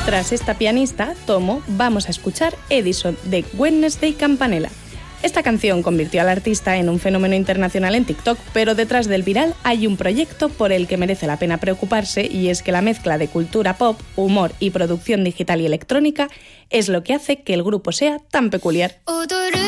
Tras esta pianista, Tomo, vamos a escuchar Edison de Wednesday Campanella. Esta canción convirtió al artista en un fenómeno internacional en TikTok, pero detrás del viral hay un proyecto por el que merece la pena preocuparse, y es que la mezcla de cultura pop, humor y producción digital y electrónica es lo que hace que el grupo sea tan peculiar.